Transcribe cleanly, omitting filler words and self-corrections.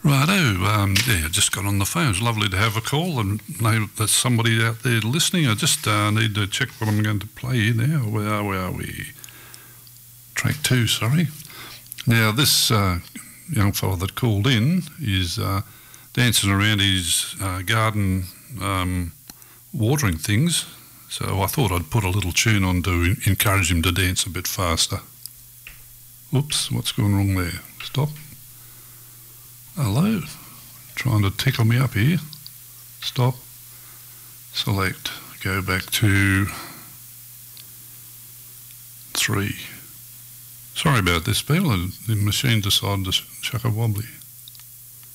Righto, yeah, I just got on the phone. It's lovely to have a call and know there's somebody out there listening. I just need to check what I'm going to play now. Where are we? Track 2, sorry. Now, this young fella that called in is dancing around his garden watering things, so I thought I'd put a little tune on to encourage him to dance a bit faster. Oops, what's going wrong there? Stop. Hello, trying to tickle me up here. Stop, select, go back to 3. Sorry about this, people, the machine decided to chuck a wobbly.